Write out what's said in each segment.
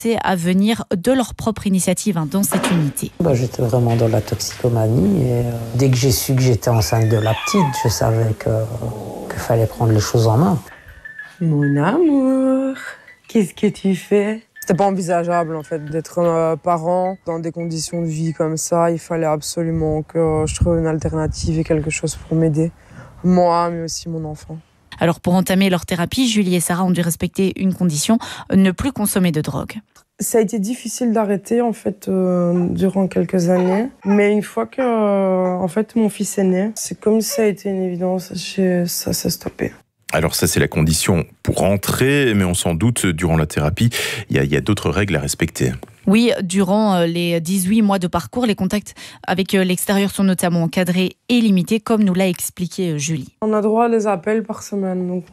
à venir de leur propre initiative dans cette unité. J'étais vraiment dans la toxicomanie et dès que j'ai su que j'étais enceinte de la petite, je savais qu'il fallait prendre les choses en main. Mon amour, qu'est-ce que tu fais ? C'était pas envisageable en fait d'être parent dans des conditions de vie comme ça. Il fallait absolument que je trouve une alternative et quelque chose pour m'aider, moi mais aussi mon enfant. Alors pour entamer leur thérapie, Julie et Sarah ont dû respecter une condition, ne plus consommer de drogue. Ça a été difficile d'arrêter en fait durant quelques années, mais une fois que en fait mon fils est né, c'est comme si ça a été une évidence, ça s'est stoppé. Alors ça, c'est la condition pour entrer, mais on s'en doute, durant la thérapie, il y a d'autres règles à respecter. Oui, durant les 18 mois de parcours, les contacts avec l'extérieur sont notamment encadrés et limités, comme nous l'a expliqué Julie. On a droit à des appels par semaine, donc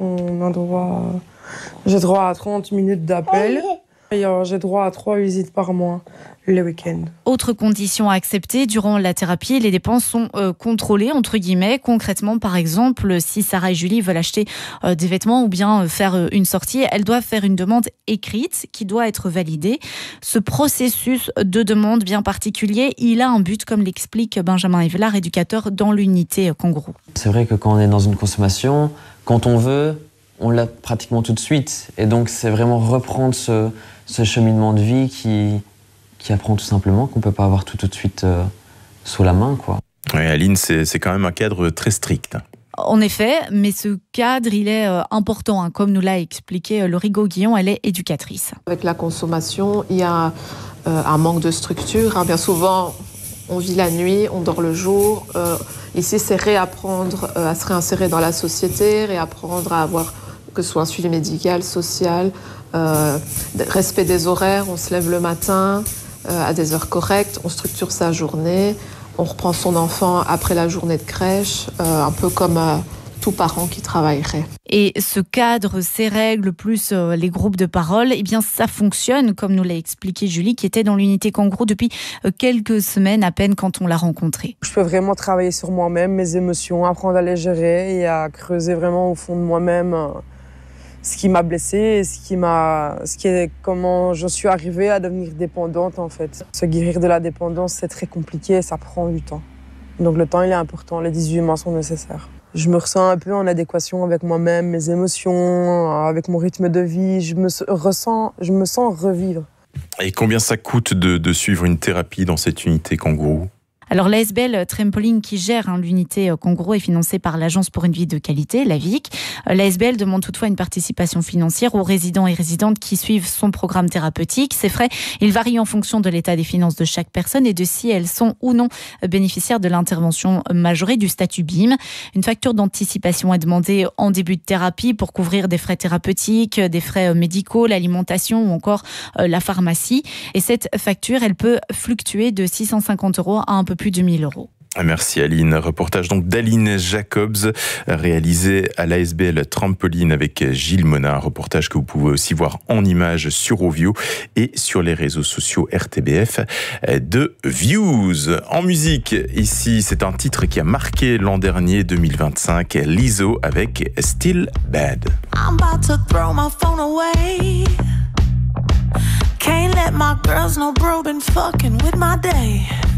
j'ai droit à 30 minutes d'appel. Et j'ai droit à 3 visites par mois, le week-end. Autre condition à accepter, durant la thérapie, les dépenses sont contrôlées, entre guillemets. Concrètement, par exemple, si Sarah et Julie veulent acheter des vêtements ou bien faire une sortie, elles doivent faire une demande écrite qui doit être validée. Ce processus de demande bien particulier, il a un but, comme l'explique Benjamin Evelard, éducateur dans l'unité Kangourou. C'est vrai que quand on est dans une consommation, quand on veut, on l'a pratiquement tout de suite. Et donc, c'est vraiment reprendre ce cheminement de vie qui apprend tout simplement qu'on ne peut pas avoir tout de suite sous la main, quoi. Oui, Aline, c'est quand même un cadre très strict. En effet, mais ce cadre, il est important. Comme nous l'a expliqué Laurie Gauguillon, elle est éducatrice. Avec la consommation, il y a un manque de structure. Bien souvent, on vit la nuit, on dort le jour. Ici, c'est réapprendre à se réinsérer dans la société, réapprendre à avoir que ce soit un suivi médical, social, respect des horaires, on se lève le matin à des heures correctes, on structure sa journée, on reprend son enfant après la journée de crèche, un peu comme tout parent qui travaillerait. Et ce cadre, ces règles, plus les groupes de parole, eh bien ça fonctionne, comme nous l'a expliqué Julie, qui était dans l'unité Kangourou depuis quelques semaines à peine quand on l'a rencontrée. Je peux vraiment travailler sur moi-même, mes émotions, apprendre à les gérer et à creuser vraiment au fond de moi-même ce qui m'a blessée, comment je suis arrivée à devenir dépendante en fait. Se guérir de la dépendance, c'est très compliqué, ça prend du temps. Donc le temps, il est important, les 18 mois sont nécessaires. Je me ressens un peu en adéquation avec moi-même, mes émotions, avec mon rythme de vie. Je me sens revivre. Et combien ça coûte de suivre une thérapie dans cette unité Kangourou ? Alors l'ASBL Trampoline qui gère l'unité Kangourou est financée par l'Agence pour une vie de qualité, l'AVIC. L'ASBL demande toutefois une participation financière aux résidents et résidentes qui suivent son programme thérapeutique. Ces frais, ils varient en fonction de l'état des finances de chaque personne et de si elles sont ou non bénéficiaires de l'intervention majorée du statut BIM. Une facture d'anticipation est demandée en début de thérapie pour couvrir des frais thérapeutiques, des frais médicaux, l'alimentation ou encore la pharmacie. Et cette facture, elle peut fluctuer de 650 € à un peu plus de 1 000 €. Merci Aline. Reportage donc d'Aline Jacobs, réalisé à l'ASBL Trampoline avec Gilles Monat. Un reportage que vous pouvez aussi voir en images sur Ovio et sur les réseaux sociaux RTBF de Views. En musique, ici, c'est un titre qui a marqué l'an dernier 2025. Lizzo avec Still Bad. I'm about to throw my phone away. Can't let my girls know bro been fucking with my day.